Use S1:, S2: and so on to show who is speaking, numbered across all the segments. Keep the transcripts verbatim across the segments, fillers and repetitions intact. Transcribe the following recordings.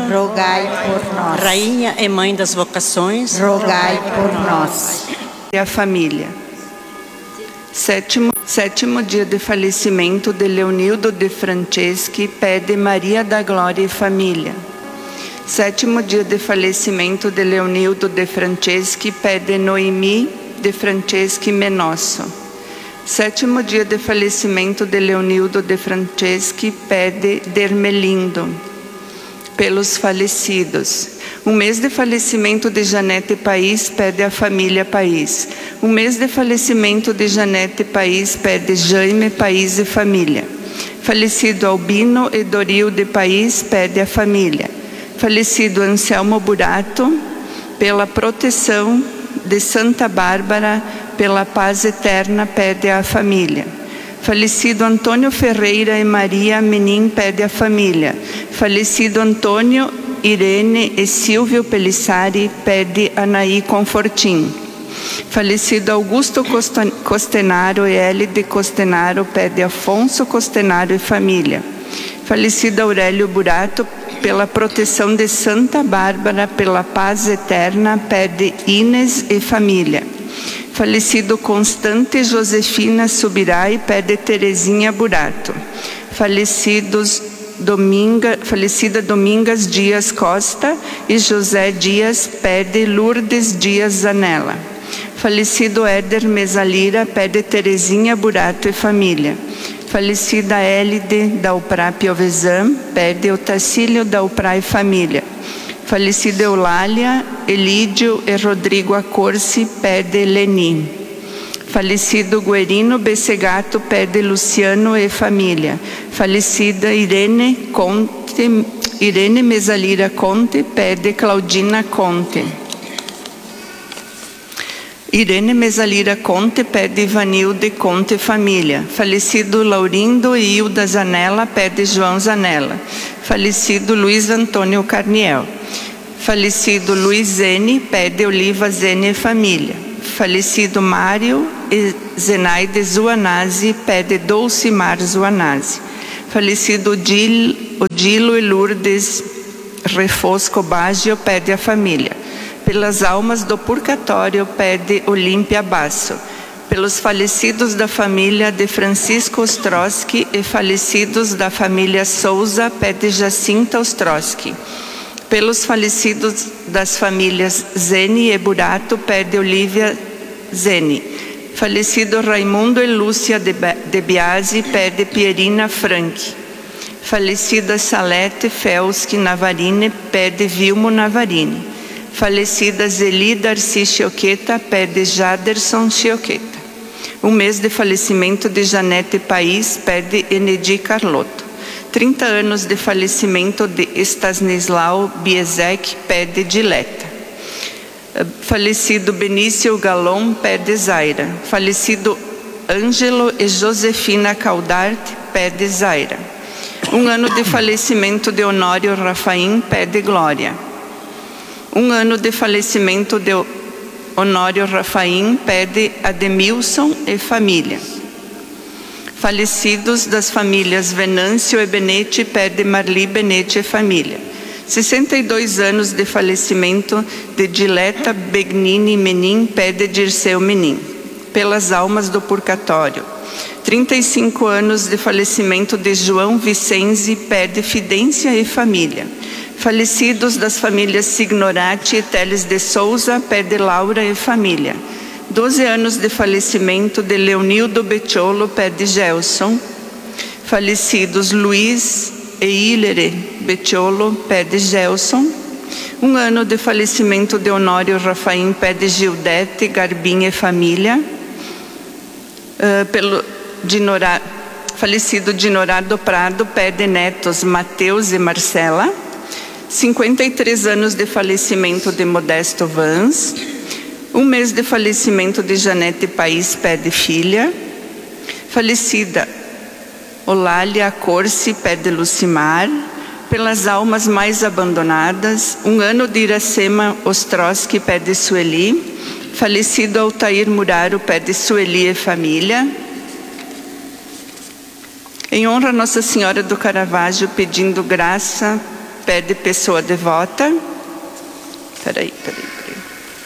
S1: rogai por nós.
S2: Rainha e Mãe das Vocações,
S1: rogai por nós.
S3: E a família. Sétimo, sétimo dia de falecimento de Leonildo de Franceschi, pede Maria da Glória e família. Sétimo dia de falecimento de Leonildo de Franceschi, pede Noemi de Franceschi Menosso. Sétimo dia de falecimento de Leonildo de Franceschi, pede Dermelindo. Pelos falecidos. Um mês de falecimento de Janete País, pede a família País. Um mês de falecimento de Janete País, pede Jaime País e família. Falecido Albino e Doril de País, pede a família. Falecido Anselmo Burato, pela proteção de Santa Bárbara, pela paz eterna, pede a família. Falecido Antônio Ferreira e Maria Menin, pede a família. Falecido Antônio, Irene e Silvio Pelissari, pede Anaí Confortim. Falecido Augusto Costenaro e Elide Costenaro, pede Afonso Costenaro e família. Falecido Aurélio Burato, pela proteção de Santa Bárbara, pela paz eterna, pede Inês e família. Falecido Constante Josefina Subirai, pede Terezinha Burato. Falecidos Dominga, falecida Domingas Dias Costa e José Dias, pede Lourdes Dias Zanella. Falecido Éder Mesalira, pede Terezinha Burato e família. Falecida Élide Dalprá Piovesan, pede Otacílio Dalprá e família. Falecido Eulália, Elídio e Rodrigo Acorce, pede Leni. Falecido Guerino Bessegato, pede Luciano e família. Falecida Irene Conte, Irene Mesalira Conte, pede Claudina Conte. Irene Mesalira Conte, pede Ivanilde Conte família. Falecido Laurindo e Hilda Zanella, pede João Zanella. Falecido Luiz Antônio Carniel. Falecido Luiz Zene, pede Oliva Zene e família. Falecido Mário e Zenaide Zuanazzi, pede Dulcimar Zuanazzi. Falecido Odilo, Odilo e Lourdes Refosco Baggio, pede a família. Pelas almas do purgatório, pede Olímpia Basso. Pelos falecidos da família de Francisco Ostrowski e falecidos da família Souza, pede Jacinta Ostrowski. Pelos falecidos das famílias Zene e Burato, pede Olívia Zene. Falecido Raimundo e Lúcia de Biasi, pede Pierina Frank. Falecida Salete Felski Navarini, pede Vilmo Navarini. Falecida Zeli Darcy Chioqueta, pede Jaderson Chioqueta. Um mês de falecimento de Janete País, pede Enedi Carlotto. trinta anos de falecimento de Stanislau Biesek, pede Dileta. Falecido Benício Galon, pede Zaira. Falecido Ângelo e Josefina Caldart, pede Zaira. Um ano de falecimento de Honório Rafaim, pede Glória. Um ano de falecimento de Honório Rafaim, pede Ademilson e família. Falecidos das famílias Venâncio e Benete, pede Marli Benete e família. sessenta e dois anos de falecimento de Dileta Begnini Menin, pede Dirceu Menin. Pelas almas do purgatório. trinta e cinco anos de falecimento de João Vicenzi, pede Fidência e família. Falecidos das famílias Signorati e Teles de Souza, pede Laura e família. doze anos de falecimento de Leonildo Becciolo, pede Gelson. Falecidos Luiz e Hilere Becciolo, pede Gelson. Um ano de falecimento de Honório Rafaim, pede Gildete, Garbim e família. Uh, pelo, Dinora, falecido Dinorado Prado, pede netos Mateus e Marcela. cinquenta e três anos de falecimento de Modesto Vans. Um mês de falecimento de Janete País, pede filha. Falecida Olália Corse, pede Lucimar. Pelas almas mais abandonadas. Um ano de Iracema Ostrowski, pede Sueli. Falecido Altair Muraro, pede Sueli e família. Em honra a Nossa Senhora do Caravaggio, pedindo graça pede pessoa devota. Peraí, peraí, peraí.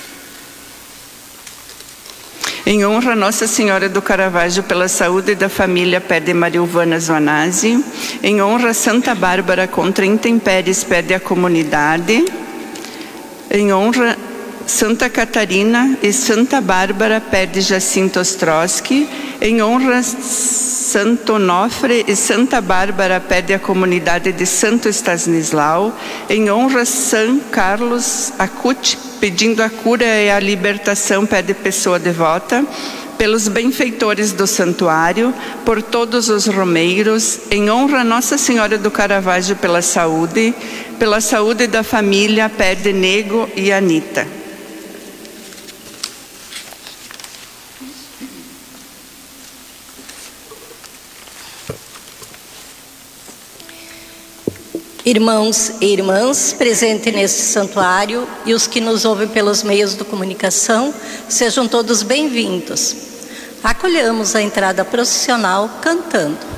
S3: Em honra a Nossa Senhora do Caravaggio pela saúde da família, pede Mariuvana Zoanazzi. Em honra a Santa Bárbara contra intempéries, pede a comunidade. Em honra Santa Catarina e Santa Bárbara, pede Jacinto Ostrowski. Em honra Santo Onofre e Santa Bárbara, pede a comunidade de Santo Stanislau. Em honra São Carlos Acuti, pedindo a cura e a libertação, pede pessoa devota. Pelos benfeitores do santuário, por todos os romeiros, em honra a Nossa Senhora do Caravaggio pela saúde, pela saúde da família, pede Nego e Anita.
S4: Irmãos e irmãs presentes neste santuário e os que nos ouvem pelos meios de comunicação, sejam todos bem-vindos. Acolhamos a entrada processional cantando.